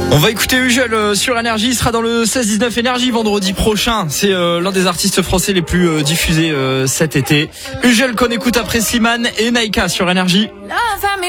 On va écouter Ugel sur Énergie, il sera dans le 16-19 Énergie vendredi prochain. C'est l'un des artistes français les plus diffusés cet été. Ugel qu'on écoute après Slimane et Naika sur Énergie.